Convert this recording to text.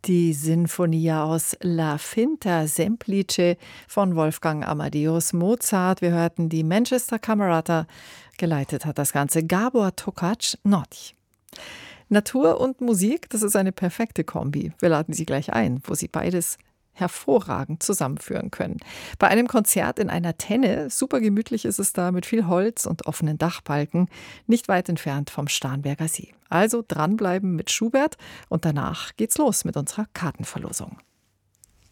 Die Sinfonia aus La Finta Semplice von Wolfgang Amadeus Mozart. Wir hörten die Manchester Camerata. Geleitet hat das Ganze Gabor Tokac-Nagy. Natur und Musik, das ist eine perfekte Kombi. Wir laden Sie gleich ein, wo Sie beides hervorragend zusammenführen können. Bei einem Konzert in einer Tenne, super gemütlich ist es da mit viel Holz und offenen Dachbalken, nicht weit entfernt vom Starnberger See. Also dranbleiben mit Schubert und danach geht's los mit unserer Kartenverlosung.